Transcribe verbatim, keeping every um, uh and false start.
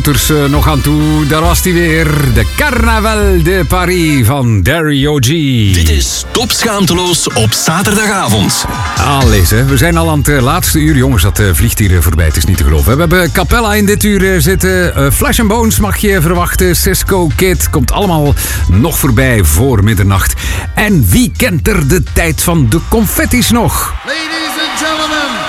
Er nog aan toe, daar was hij weer. De Carnaval de Paris van Dario G. Dit is Top Schaamteloos op zaterdagavond. Allee, hè. We zijn al aan het uh, laatste uur. Jongens, dat uh, vliegt hier uh, voorbij. Het is niet te geloven. We hebben Capella in dit uur uh, zitten. Uh, Flash and Bones mag je verwachten. Cisco Kid komt allemaal nog voorbij voor middernacht. En wie kent er de tijd van de confetti's nog? Ladies and gentlemen,